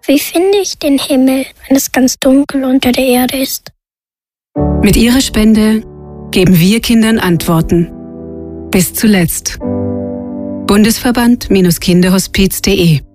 Wie finde ich den Himmel, wenn es ganz dunkel unter der Erde ist? Mit Ihrer Spende geben wir Kindern Antworten. Bis zuletzt. Bundesverband-Kinderhospiz.de